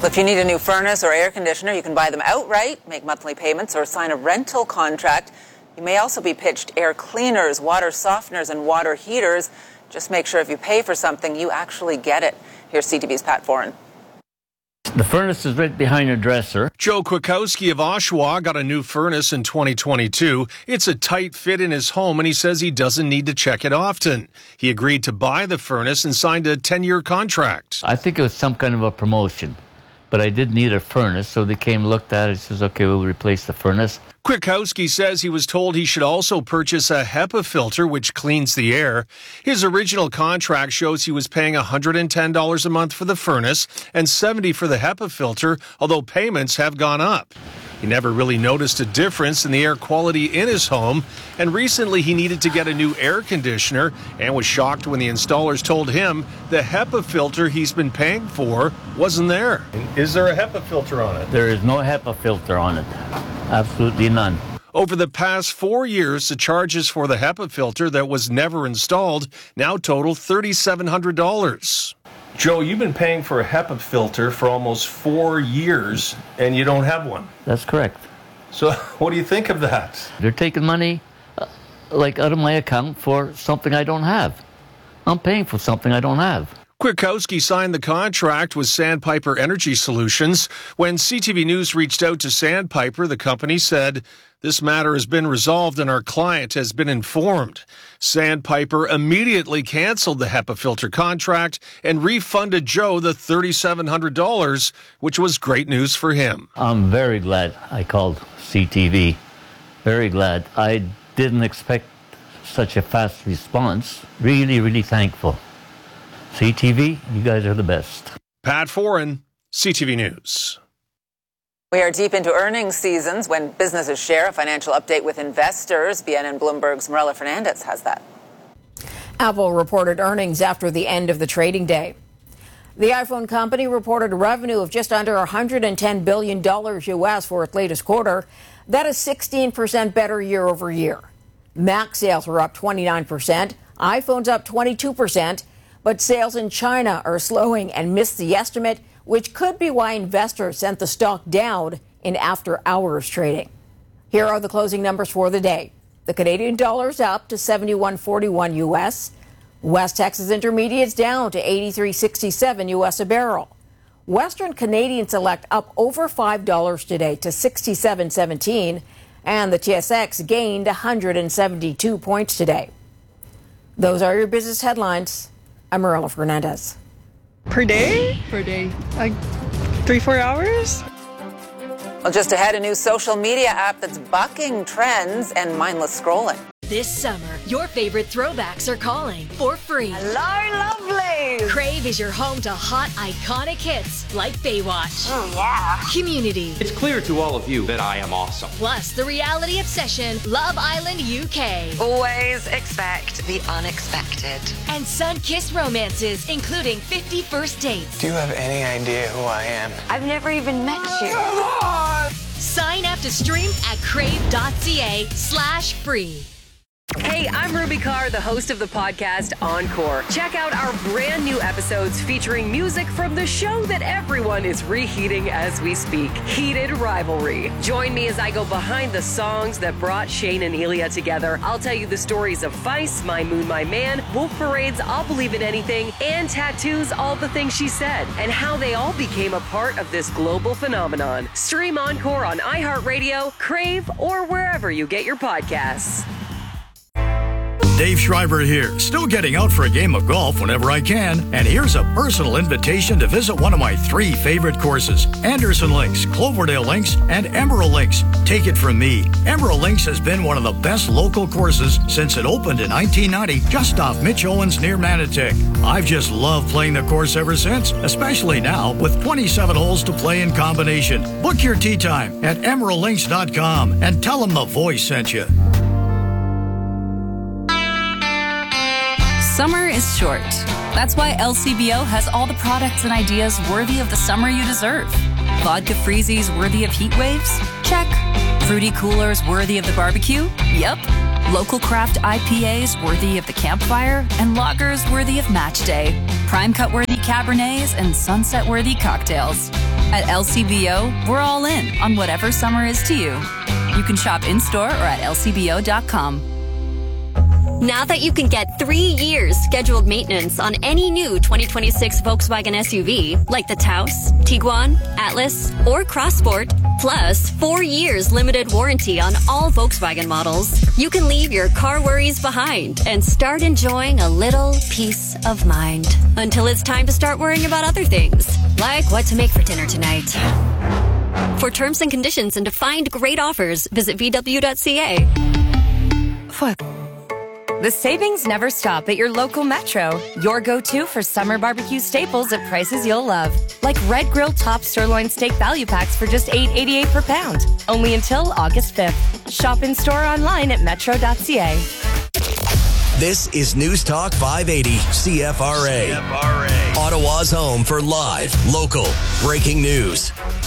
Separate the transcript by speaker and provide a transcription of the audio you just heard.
Speaker 1: If you need a new furnace or air conditioner, you can buy them outright, make monthly payments, or sign a rental contract. You may also be pitched air cleaners, water softeners, and water heaters. Just make sure if you pay for something, you actually get it. Here's CTV's Pat Foran.
Speaker 2: The furnace is right behind your dresser.
Speaker 3: Joe Kwiatkowski of Oshawa got a new furnace in 2022. It's a tight fit in his home, and he says he doesn't need to check it often. He agreed to buy the furnace and signed a 10-year contract.
Speaker 2: I think it was some kind of a promotion, but I did need a furnace, so they came, looked at it, and says, okay, we'll replace the furnace.
Speaker 3: Kwiatkowski says he was told he should also purchase a HEPA filter, which cleans the air. His original contract shows he was paying $110 a month for the furnace and $70 for the HEPA filter, although payments have gone up. He never really noticed a difference in the air quality in his home, and recently he needed to get a new air conditioner and was shocked when the installers told him the HEPA filter he's been paying for wasn't there. Is there a HEPA filter on it?
Speaker 2: There is no HEPA filter on it. Absolutely none.
Speaker 3: Over the past 4 years, the charges for the HEPA filter that was never installed now total $3,700. Joe, you've been paying for a HEPA filter for almost 4 years, and you don't have one.
Speaker 2: That's correct.
Speaker 3: So what do you think of that?
Speaker 2: They're taking money out of my account for something I don't have. I'm paying for something I don't have.
Speaker 3: Kwiatkowski signed the contract with Sandpiper Energy Solutions. When CTV News reached out to Sandpiper, the company said, "This matter has been resolved and our client has been informed." Sandpiper immediately canceled the HEPA filter contract and refunded Joe the $3,700, which was great news for him.
Speaker 2: I'm very glad I called CTV. Very glad. I didn't expect such a fast response. Really, really thankful. CTV, you guys are the best.
Speaker 3: Pat Foran, CTV News.
Speaker 1: We are deep into earnings seasons when businesses share a financial update with investors. BNN Bloomberg's Marilla Fernandez has that.
Speaker 4: Apple reported earnings after the end of the trading day. The iPhone company reported revenue of just under $110 billion U.S. for its latest quarter. That is 16% better year over year. Mac sales were up 29%, iPhones up 22%. But sales in China are slowing and missed the estimate, which could be why investors sent the stock down in after-hours trading. Here are the closing numbers for the day. The Canadian dollar's up to 71.41 U.S. West Texas Intermediate's down to 83.67 U.S. a barrel. Western Canadian Select up over $5 today to 67.17, and the TSX gained 172 points today. Those are your business headlines. I'm Marilla Fernandez.
Speaker 5: Per day? Per day. Like 3-4 hours?
Speaker 1: Well, just ahead, a new social media app that's bucking trends and mindless scrolling.
Speaker 6: This summer, your favorite throwbacks are calling for free.
Speaker 7: Hello, lovelies!
Speaker 6: Crave is your home to hot, iconic hits like Baywatch.
Speaker 7: Oh, yeah.
Speaker 6: Community.
Speaker 8: It's clear to all of you that I am awesome.
Speaker 6: Plus, the reality obsession, Love Island UK.
Speaker 7: Always expect the unexpected.
Speaker 6: And sun-kissed romances, including 50 First Dates.
Speaker 9: Do you have any idea who I am?
Speaker 7: I've never even met you.
Speaker 9: Come on!
Speaker 6: Sign up to stream at crave.ca/free.
Speaker 10: Hey, I'm Ruby Carr, the host of the podcast Encore. Check out our brand new episodes featuring music from the show that everyone is reheating as we speak, Heated Rivalry. Join me as I go behind the songs that brought Shane and Elia together. I'll tell you the stories of Feist, My Moon, My Man, Wolf Parade's I'll Believe in Anything, and Tattoo's All the Things She Said, and how they all became a part of this global phenomenon. Stream Encore on iHeartRadio, Crave, or wherever you get your podcasts.
Speaker 11: Dave Schreiber here, still getting out for a game of golf whenever I can. And here's a personal invitation to visit one of my 3 favorite courses, Anderson Links, Cloverdale Links, and Emerald Links. Take it from me, Emerald Links has been one of the best local courses since it opened in 1990, just off Mitch Owens near Manotick. I've just loved playing the course ever since, especially now with 27 holes to play in combination. Book your tee time at emeraldlinks.com and tell them the voice sent you.
Speaker 12: Summer is short. That's why LCBO has all the products and ideas worthy of the summer you deserve. Vodka freezies worthy of heat waves? Check. Fruity coolers worthy of the barbecue? Yep. Local craft IPAs worthy of the campfire? And lagers worthy of match day. Prime cut worthy Cabernets and sunset worthy cocktails. At LCBO, we're all in on whatever summer is to you. You can shop in-store or at lcbo.com.
Speaker 13: Now that you can get 3 years scheduled maintenance on any new 2026 Volkswagen SUV, like the Taos, Tiguan, Atlas, or Crossport, plus 4 years limited warranty on all Volkswagen models, you can leave your car worries behind and start enjoying a little peace of mind. Until it's time to start worrying about other things, like what to make for dinner tonight. For terms and conditions and to find great offers, visit VW.ca.
Speaker 14: The savings never stop at your local Metro. Your go-to for summer barbecue staples at prices you'll love. Like Red Grill Top Sirloin Steak Value Packs for just $8.88 per pound. Only until August 5th. Shop in-store online at metro.ca.
Speaker 15: This is News Talk 580 CFRA. Ottawa's home for live, local, breaking news.